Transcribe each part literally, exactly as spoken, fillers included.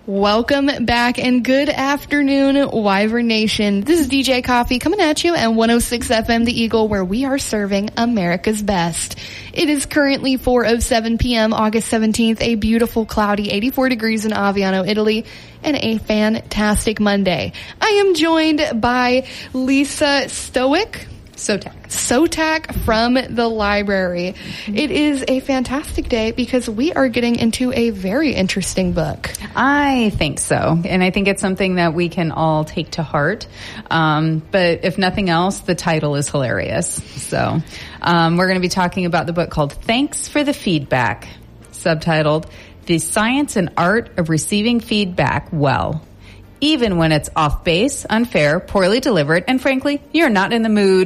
Welcome back and good afternoon, Wyvern Nation. This is D J Coffee coming at you at one oh six F M The Eagle, where we are serving America's best. It is currently four oh seven p.m. August seventeenth, a beautiful cloudy eighty-four degrees in Aviano, Italy, and a fantastic Monday. I am joined by Lisa Stoic. Sotak. Sotak from the library. It is a fantastic day because we are getting into a very interesting book. I think so. And I think it's something that we can all take to heart. Um, but if nothing else, the title is hilarious. So um, we're going to be talking about the book called Thanks for the Feedback, subtitled The Science and Art of Receiving Feedback Well, even when it's off base, unfair, poorly delivered, and frankly, you're not in the mood.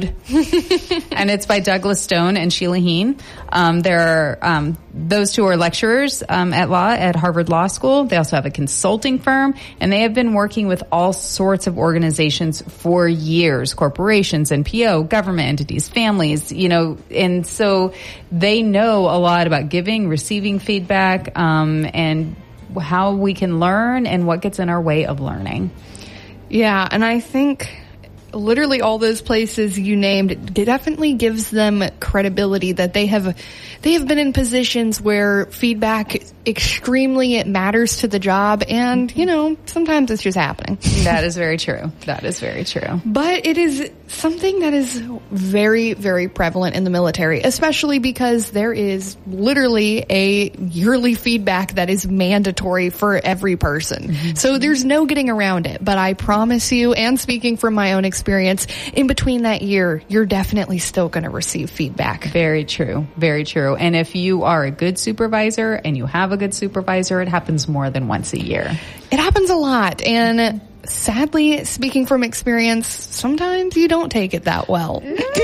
And it's by Douglas Stone and Sheila Heen. Um, they're, um, those two are lecturers um, at law at Harvard Law School. They also have a consulting firm, and they have been working with all sorts of organizations for years, corporations, N P O, government entities, families, you know, and so they know a lot about giving, receiving feedback, um, and how we can learn and what gets in our way of learning. Yeah, and I think literally all those places you named definitely gives them credibility that they have they have been in positions where feedback extremely matters to the job, and you know, sometimes it's just happening. That is very true. That is very true. But it is something that is very, very prevalent in the military, especially because there is literally a yearly feedback that is mandatory for every person. Mm-hmm. So there's no getting around it. But I promise you, and speaking from my own experience, in between that year, you're definitely still going to receive feedback. Very true. Very true. And if you are a good supervisor and you have a good supervisor, it happens more than once a year. It happens a lot. And sadly, speaking from experience, sometimes you don't take it that well.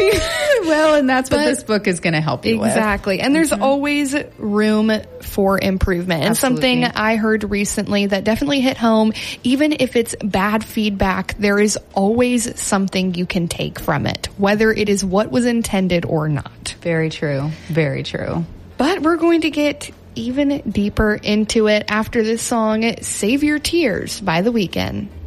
Well, and that's but what this book is going to help you exactly. with. Exactly. And there's mm-hmm. always room for improvement. And Absolutely. Something I heard recently that definitely hit home, even if it's bad feedback, there is always something you can take from it, whether it is what was intended or not. Very true. Very true. But we're going to get even deeper into it after this song, Save Your Tears by The Weeknd.